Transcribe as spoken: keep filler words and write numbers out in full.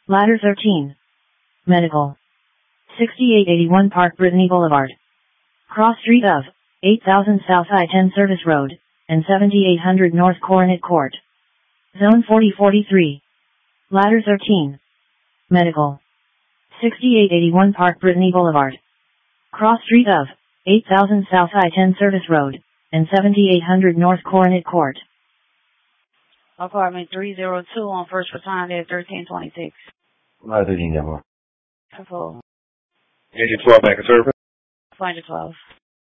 Ladder thirteen. Medical. sixty-eight eighty-one Park Brittany Boulevard. Cross street of eight thousand South I ten Service Road, and seventy-eight hundred North Coronet Court. Zone forty forty-three. Ladder thirteen. Medical. sixty-eight eighty-one Park Brittany Boulevard. Cross street of eight thousand South I ten Service Road, and seventy-eight hundred North Coronet Court. Apartment three oh two on First Responder at thirteen twenty-six. Ladder thirteen, yeah, more. Control. Engine twelve back in service. four twelve.